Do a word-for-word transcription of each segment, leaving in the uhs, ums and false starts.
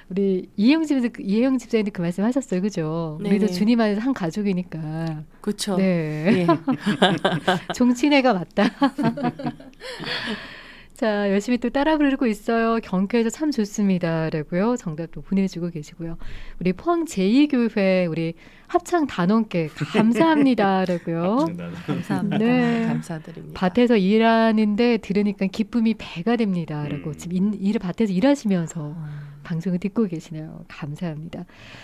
우리 이혜영 집사님, 이혜영 집사님도 그 말씀 하셨어요. 그죠? 네네. 우리도 주님 안에서 한 가족이니까. 그렇죠. 네. 네. 종친애가 맞다. 자, 열심히 또 따라 부르고 있어요. 경쾌해서 참 좋습니다. 라고요. 정답도 보내주고 계시고요. 우리 포항 제이 교회 우리 합창 단원께 감사합니다. 라고요. 감사합니다. 네. 감사드립니다. 밭에서 일하는데 들으니까 기쁨이 배가 됩니다. 라고 음. 지금 일, 일, 밭에서 일하시면서 음. 방송을 듣고 계시네요. 감사합니다.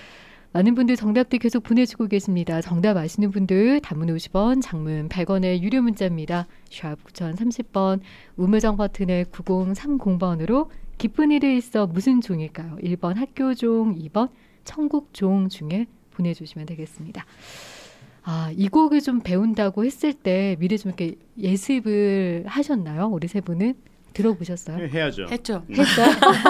많은 분들 정답들 계속 보내주고 계십니다. 정답 아시는 분들 단문 오십 원, 장문 백 원의 유료 문자입니다. 샵 구공삼공 번, 우물정 버튼의 구공삼공 번으로 기쁜 일이 있어 무슨 종일까요? 일 번 학교종, 이 번 천국종 중에 보내주시면 되겠습니다. 아, 이 곡을 좀 배운다고 했을 때 미리 좀 이렇게 예습을 하셨나요? 우리 세 분은? 들어보셨어요? 해야죠. 했죠. 음. 했어요?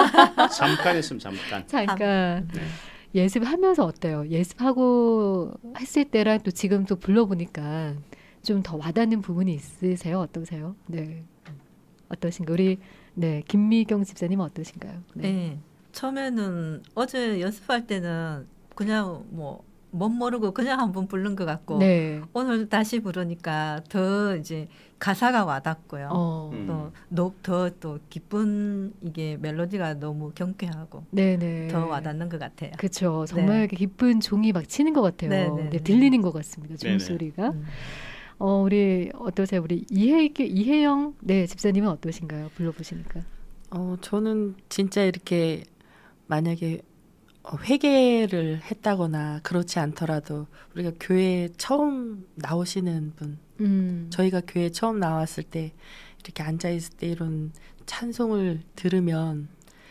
잠깐 했으면 잠깐. 잠깐. 네. 예습하면서 어때요? 예습하고 했을 때랑 또 지금 또 불러보니까 좀 더 와닿는 부분이 있으세요? 어떠세요? 네. 어떠신가? 우리 네 김미경 집사님은 어떠신가요? 네. 네. 처음에는 어제 연습할 때는 그냥 뭐 못 모르고 그냥 한번 부른 것 같고 네. 오늘 다시 부르니까 더 이제 가사가 와닿고요. 어. 음. 또더 또 기쁜 이게 멜로디가 너무 경쾌하고 네네. 더 와닿는 것 같아요. 그렇죠. 정말 네. 이렇게 기쁜 종이 막 치는 것 같아요. 네네. 네, 들리는 것 같습니다. 네네. 종소리가. 음. 어, 우리 어떠세요? 우리 이혜 이혜영 네 집사님은 어떠신가요? 불러보시니까. 어, 저는 진짜 이렇게 만약에 어, 회개를 했다거나 그렇지 않더라도 우리가 교회에 처음 나오시는 분, 음. 저희가 교회에 처음 나왔을 때 이렇게 앉아있을 때 이런 찬송을 들으면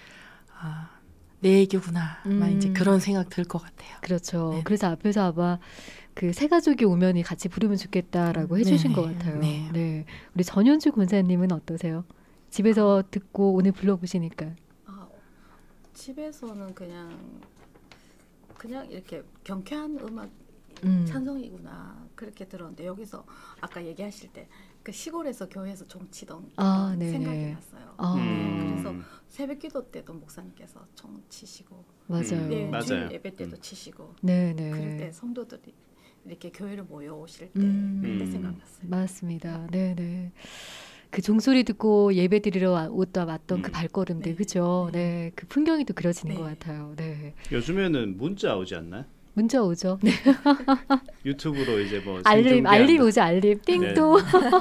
아, 내 얘기구나. 막 음. 이제 그런 생각 들 것 같아요. 그렇죠. 네. 그래서 앞에서 아마 그 새 가족이 오면이 같이 부르면 좋겠다라고 해주신 네. 것 같아요. 네. 네. 우리 전현주 권사님은 어떠세요? 집에서 듣고 오늘 불러보시니까. 아, 집에서는 그냥 그냥 이렇게 경쾌한 음악 음. 찬송이구나 그렇게 들었는데 여기서 아까 얘기하실 때 그 시골에서 교회에서 종치던 아, 그런 네네. 생각이 났어요. 아, 네, 그래서 음. 새벽기도 때도 목사님께서 종 치시고 맞아요. 음, 네, 맞아요. 주일 예배 때도 음. 치시고 네네. 그럴 때 성도들이 이렇게 교회를 모여 오실 때 음. 그때 음. 생각났어요. 맞습니다. 네네. 그 종소리 듣고 예배 드리러 와- 오다 왔던 음. 그 발걸음들, 네. 그죠? 네. 네. 그 풍경이 또 그려지는 네. 것 같아요. 네. 요즘에는 문자 오지 않나요? 문자 오죠. 네. 유튜브로 이제 뭐 알림, 생중계한다. 알림 오죠. 알림. 띵동.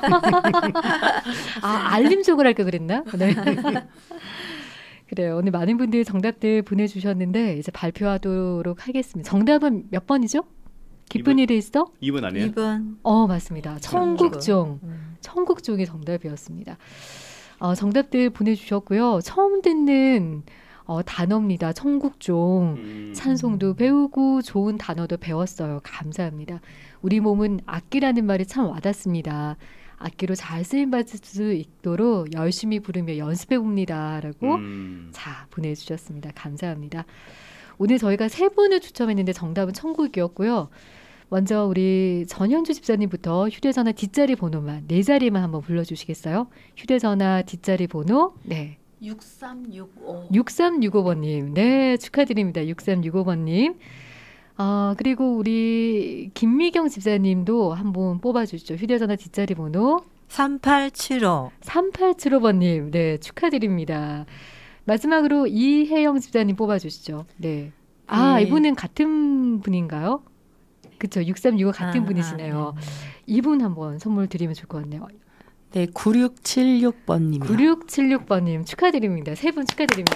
아, 알림 쪽을 할까 그랬나? 네. 그래요. 오늘 많은 분들이 정답들 보내주셨는데 이제 발표하도록 하겠습니다. 정답은 몇 번이죠? 기쁜 이번- 일이 있어? 이 번 아니에요? 이 번 어, 맞습니다. 천국종. 음. 천국종이 정답이었습니다. 어, 정답들 보내주셨고요. 처음 듣는 어, 단어입니다. 천국종. 음. 찬송도 배우고 좋은 단어도 배웠어요. 감사합니다. 우리 몸은 악기라는 말이 참 와닿습니다. 악기로 잘 쓰임받을 수 있도록 열심히 부르며 연습해 봅니다. 라고 음. 자 보내주셨습니다. 감사합니다. 오늘 저희가 세 분을 추첨했는데 정답은 천국이었고요. 먼저 우리 전현주 집사님부터 휴대전화 뒷자리 번호만 네 자리만 한번 불러주시겠어요? 휴대전화 뒷자리 번호 네. 육삼육오 육삼육오 번님. 네, 축하드립니다. 육삼육오 번님. 아, 그리고 우리 김미경 집사님도 한번 뽑아주시죠. 휴대전화 뒷자리 번호 삼팔칠오 삼팔칠오 번님. 네, 축하드립니다. 마지막으로 이혜영 집사님 뽑아주시죠. 네. 아, 네. 이분은 같은 분인가요? 그쵸. 육삼육오 같은 아, 분이시네요. 아, 네. 이분 한번 선물 드리면 좋을 것 같네요. 네, 구육칠육 번님이요. 구육칠육 번님 축하드립니다. 세 분 축하드립니다.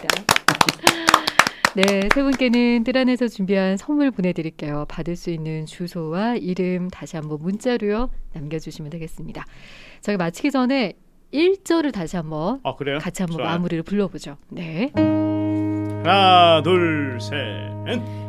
네, 세 분께는 뜰 안에서 준비한 선물 보내드릴게요. 받을 수 있는 주소와 이름 다시 한번 문자로요 남겨주시면 되겠습니다. 저희 마치기 전에 일 절을 다시 한번 아 그래요? 같이 한번 좋아요. 마무리를 불러보죠. 네. 하나 둘 셋.